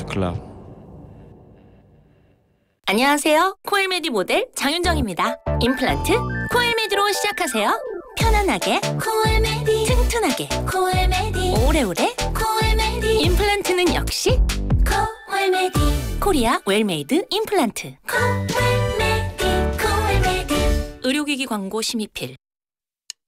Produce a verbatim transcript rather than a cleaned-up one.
클럽. 안녕하세요. 코엘메디 모델 장윤정입니다. 임플란트 코엘메디로 시작하세요. 편안하게 코엘메디, 튼튼하게 코엘메디, 오래오래 코엘메디. 임플란트는 역시 코엘메디. 코리아 웰메이드 임플란트. 코엘메디, 코엘메디. 의료기기 광고 심의필.